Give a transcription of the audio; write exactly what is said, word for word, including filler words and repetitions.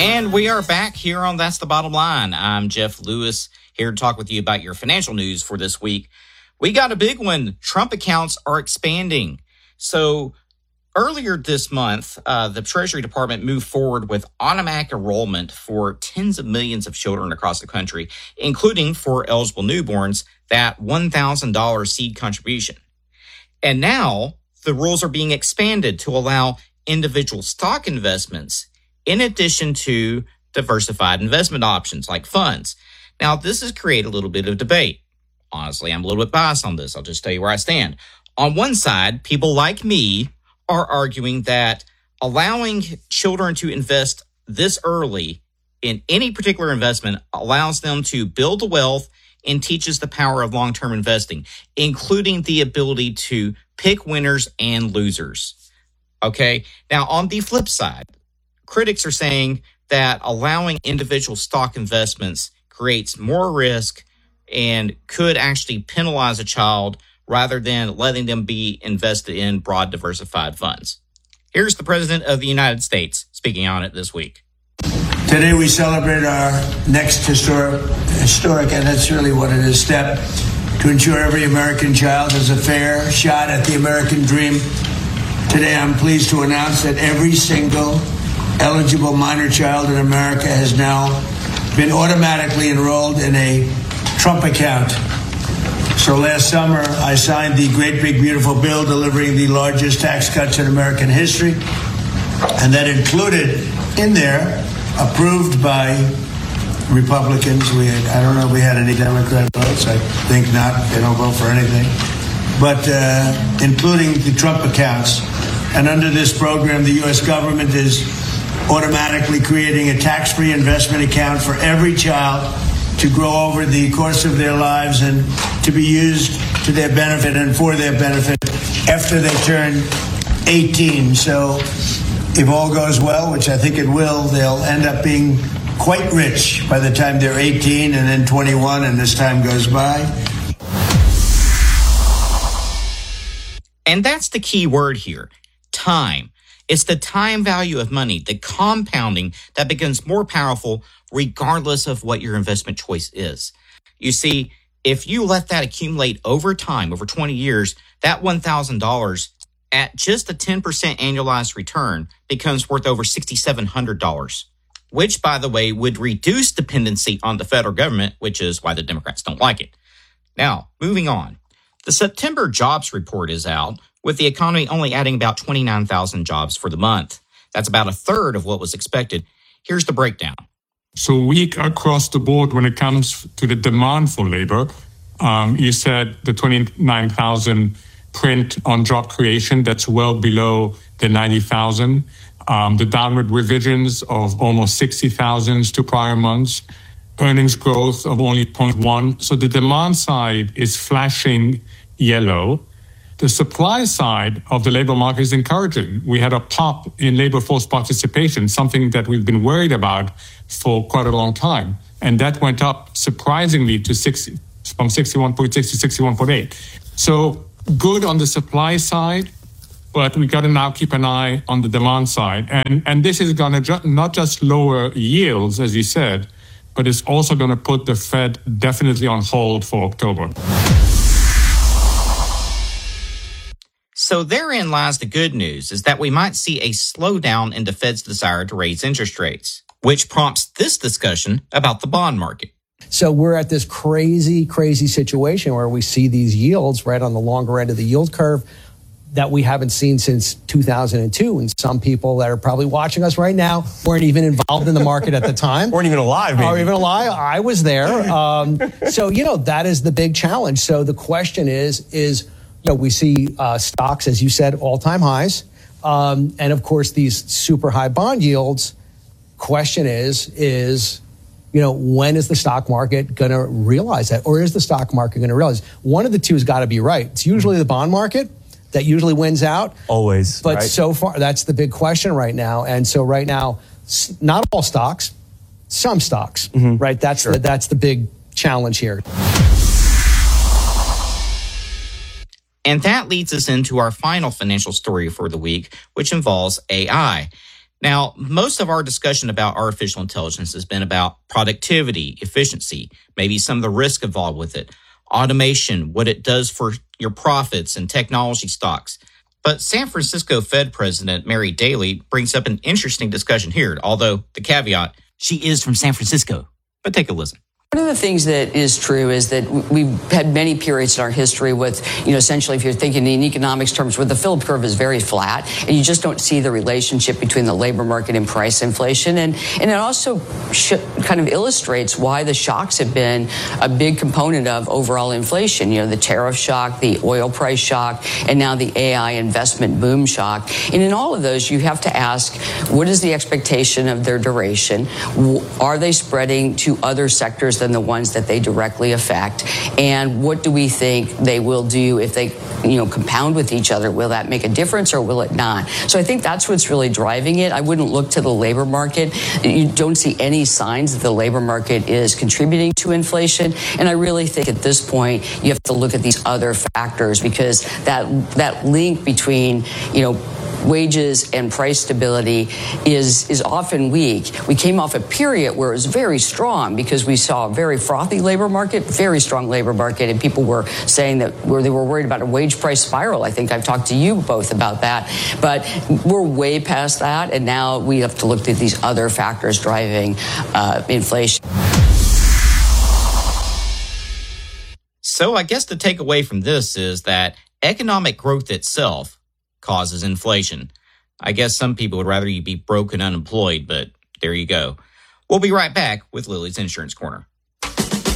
And we are back here on That's the Bottom Line. I'm Jeff Lewis, here to talk with you about your financial news for this week. We got a big one. Trump accounts are expanding. So earlier this month, uh, the Treasury Department moved forward with automatic enrollment for tens of millions of children across the country, including for eligible newborns, that one thousand dollars seed contribution. And now the rules are being expanded to allow individual stock investments in addition to diversified investment options like funds. Now, this has created a little bit of debate. Honestly, I'm a little bit biased on this. I'll just tell you where I stand. On one side, people like me are arguing that allowing children to invest this early in any particular investment allows them to build wealth and teaches the power of long-term investing, including the ability to pick winners and losers. Okay? Now, on the flip side, critics are saying that allowing individual stock investments creates more risk and could actually penalize a child rather than letting them be invested in broad diversified funds. Here's the President of the United States speaking on it this week. Today we celebrate our next historic, historic, and that's really what it is, step to ensure every American child has a fair shot at the American dream. Today I'm pleased to announce that every single eligible minor child in America has now been automatically enrolled in a Trump account. So last summer, I signed the great, big, beautiful bill delivering the largest tax cuts in American history. And that included in there, approved by Republicans. We had, I don't know if we had any Democrat votes. I think not. They don't vote for anything. But uh, including the Trump accounts. And under this program, the U S government is automatically creating a tax-free investment account for every child to grow over the course of their lives and to be used to their benefit and for their benefit after they turn eighteen. So if all goes well, which I think it will, they'll end up being quite rich by the time they're eighteen and then twenty-one and this time goes by. And that's the key word here, time. It's the time value of money, the compounding that becomes more powerful regardless of what your investment choice is. You see, if you let that accumulate over time, over twenty years, that one thousand dollars at just a ten percent annualized return becomes worth over six thousand seven hundred dollars, which, by the way, would reduce dependency on the federal government, which is why the Democrats don't like it. Now, moving on. The September jobs report is out, with the economy only adding about twenty-nine thousand jobs for the month. That's about a third of what was expected. Here's the breakdown. So weak across the board when it comes to the demand for labor. Um, you said the twenty-nine thousand print on job creation, that's well below the ninety thousand. Um, the downward revisions of almost sixty thousand to prior months. Earnings growth of only zero point one. So the demand side is flashing yellow. The supply side of the labor market is encouraging. We had a pop in labor force participation, something that we've been worried about for quite a long time. And that went up surprisingly to sixty, from sixty-one point six to sixty-one point eight. So good on the supply side, but we got to now keep an eye on the demand side. And, and this is going to ju- not just lower yields, as you said, but it's also going to put the Fed definitely on hold for October. So therein lies the good news, is that we might see a slowdown in the Fed's desire to raise interest rates, which prompts this discussion about the bond market. So we're at this crazy, crazy situation where we see these yields right on the longer end of the yield curve that we haven't seen since two thousand two. And some people that are probably watching us right now weren't even involved in the market at the time. weren't even alive, maybe. Or even alive. I was there. Um, so, you know, that is the big challenge. So the question is, is, you know, we see uh, stocks, as you said, all-time highs. Um, and, of course, these super high bond yields. Question is, is, you know, when is the stock market going to realize that? Or is the stock market going to realize? One of the two has got to be right. It's usually the bond market that usually wins out. Always. But right? so far, that's the big question right now. And so right now, not all stocks, some stocks, mm-hmm. right? That's sure. the, that's the big challenge here. And that leads us into our final financial story for the week, which involves A I. Now, most of our discussion about artificial intelligence has been about productivity, efficiency, maybe some of the risk involved with it, automation, what it does for your profits and technology stocks. But San Francisco Fed President Mary Daly brings up an interesting discussion here, although the caveat, she is from San Francisco. But take a listen. One of the things that is true is that we've had many periods in our history with, you know, essentially if you're thinking in economics terms where the Phillips curve is very flat and you just don't see the relationship between the labor market and price inflation. And, and it also sh- kind of illustrates why the shocks have been a big component of overall inflation. You know, the tariff shock, the oil price shock, and now the A I investment boom shock. And in all of those, you have to ask, what is the expectation of their duration? Are they spreading to other sectors than the ones that they directly affect? And what do we think they will do if they, you know, compound with each other? Will that make a difference or will it not? So I think that's what's really driving it. I wouldn't look to the labor market. You don't see any signs that the labor market is contributing to inflation. And I really think at this point, you have to look at these other factors because that that link between, you know, wages and price stability is is often weak. We came off a period where it was very strong because we saw a very frothy labor market, very strong labor market, and people were saying that where they were worried about a wage price spiral. I think I've talked to you both about that. But we're way past that, and now we have to look at these other factors driving uh, inflation. So I guess the takeaway from this is that economic growth itself causes inflation. I guess some people would rather you be broke and unemployed, but there you go. We'll be right back with Lily's Insurance Corner.